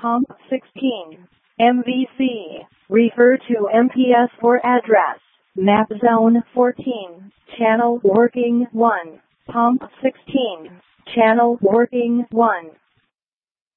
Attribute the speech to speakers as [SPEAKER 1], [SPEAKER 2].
[SPEAKER 1] Pump 16. MVC. Refer to MPS for address. Map Zone 14. Channel working 1. Pump 16. Channel working 1.